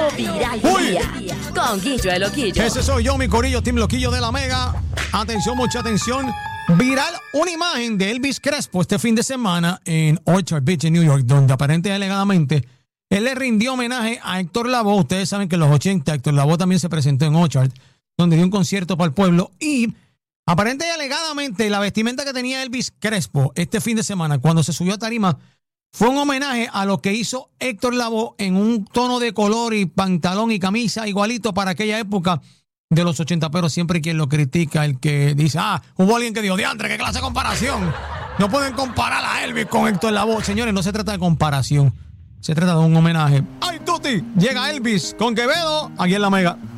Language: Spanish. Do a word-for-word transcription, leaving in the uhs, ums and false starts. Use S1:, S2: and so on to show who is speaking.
S1: viral del día. Con Guillo el Loquillo.
S2: Ese soy yo, mi corillo, Team Loquillo de la Mega. Atención, mucha atención. Viral una imagen de Elvis Crespo este fin de semana en Orchard Beach, en New York, donde aparentemente y alegadamente él le rindió homenaje a Héctor Lavoe. Ustedes saben que en los ochenta Héctor Lavoe también se presentó en Orchard, donde dio un concierto para el pueblo. Y aparentemente y alegadamente la vestimenta que tenía Elvis Crespo este fin de semana cuando se subió a tarima fue un homenaje a lo que hizo Héctor Lavoe en un tono de color y pantalón y camisa igualito para aquella época de los ochenta, pero siempre quien lo critica, el que dice, ah, hubo alguien que dijo, diantre, qué clase de comparación. No pueden comparar a Elvis con Héctor Lavoe. Señores, no se trata de comparación, se trata de un homenaje. ¡Ay, Tuti! Llega Elvis con Quevedo aquí en La Mega.